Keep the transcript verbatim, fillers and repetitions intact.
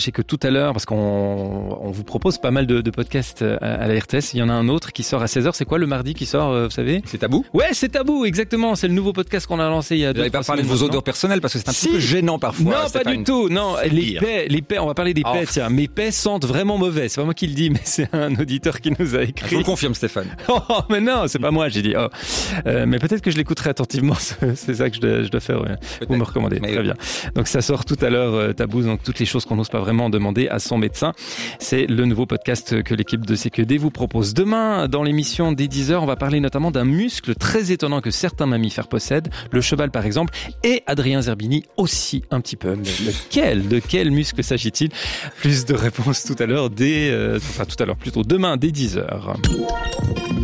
sachez que tout à l'heure, parce qu'on on vous propose pas mal de, de podcasts à, à la R T S, il y en a un autre qui sort à seize heures. C'est quoi le mardi qui sort, euh, vous savez? C'est Tabou? Ouais, c'est Tabou, exactement. C'est le nouveau podcast qu'on a lancé il y a deux Vous n'allez pas parler de vos maintenant. odeurs personnelles parce que c'est un Si. petit peu gênant parfois. Non, Stéphane. pas du tout. Non, C'est les pire. paix, les paix, on va parler des Oh. paix, tiens. Mes paix sentent vraiment mauvais. C'est pas moi qui le dis, mais c'est un auditeur qui nous a Je vous écrit. le confirme, Stéphane. Oh, mais non, c'est pas moi, j'ai dit. Oh. Euh, mais peut-être que je l'écouterai attentivement. C'est ça que je dois, je dois faire. Ouais. Vous me recommandez. Mais Très bien. Donc ça sort tout à l'heure, euh, Tabou. Donc toutes les choses qu'on n'ose pas vraiment demander à son médecin. C'est le nouveau podcast que l'équipe de C Q D vous propose. Demain, dans l'émission des dix heures, on va parler notamment d'un muscle très étonnant que certains mammifères possèdent. Le cheval, par exemple, et Adrien Zerbini aussi un petit peu. Mais lequel, de quel muscle s'agit-il? Plus de réponses tout à l'heure, dès, euh, enfin tout à l'heure, plutôt demain, dès dix heures.